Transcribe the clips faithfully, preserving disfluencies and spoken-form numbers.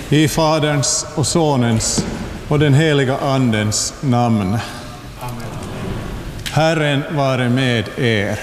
I Faderns och Sonens och den heliga Andens namn. Amen. Herren vare med er.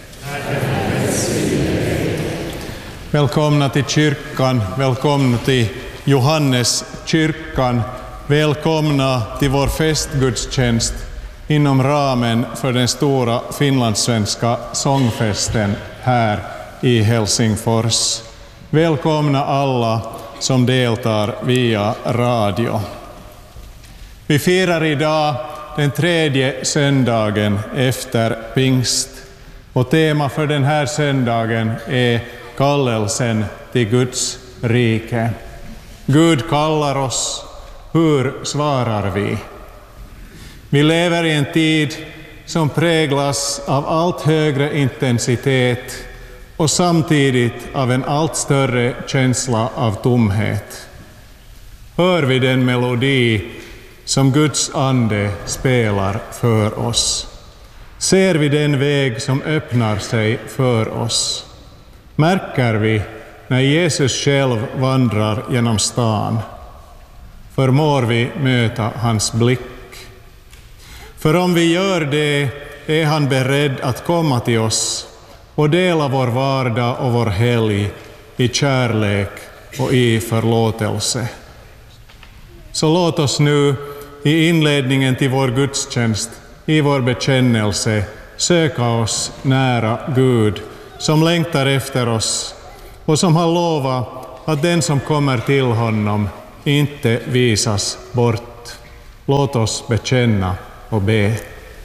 Välkomna till kyrkan, välkomna till Johannes kyrkan, välkomna till vår festgudstjänst inom ramen för den stora finlandssvenska sångfesten här i Helsingfors. Välkomna alla som deltar via radio. Vi firar idag den tredje söndagen efter pingst och tema för den här söndagen är kallelsen till Guds rike. Gud kallar oss, hur svarar vi? Vi lever i en tid som präglas av allt högre intensitet och samtidigt av en allt större känsla av tomhet. Hör vi den melodi som Guds ande spelar för oss? Ser vi den väg som öppnar sig för oss? Märker vi när Jesus själv vandrar genom stan? Förmår vi möta hans blick? För om vi gör det är han beredd att komma till oss och dela vår vardag och vår helg i kärlek och i förlåtelse. Så låt oss nu i inledningen till vår gudstjänst, i vår bekännelse, söka oss nära Gud som längtar efter oss och som har lovat att den som kommer till honom inte visas bort. Låt oss bekänna och be.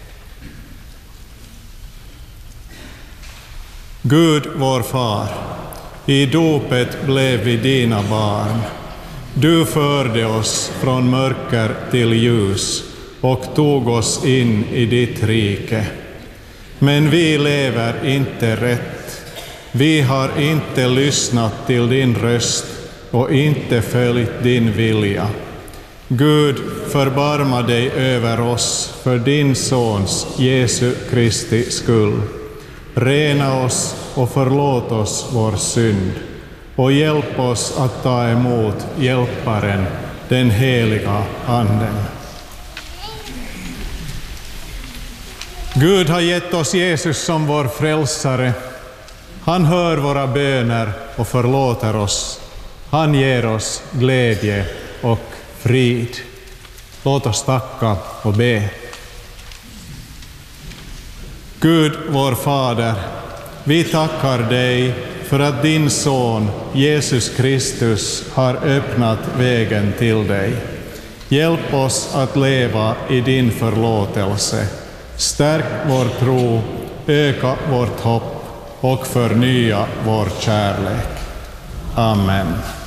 Gud vår far, i dopet blev vi dina barn. Du förde oss från mörker till ljus och tog oss in i ditt rike. Men vi lever inte rätt. Vi har inte lyssnat till din röst och inte följt din vilja. Gud, förbarma dig över oss för din sons Jesu Kristi skull. Rena oss och förlåt oss vår synd och hjälp oss att ta emot hjälparen, den heliga Anden. Gud har gett oss Jesus som vår frälsare. Han hör våra böner och förlåter oss. Han ger oss glädje och frid. Låt oss tacka och be. Gud, vår Fader, vi tackar dig för att din son Jesus Kristus har öppnat vägen till dig. Hjälp oss att leva i din förlåtelse. Stärk vår tro, öka vårt hopp och förnya vår kärlek. Amen.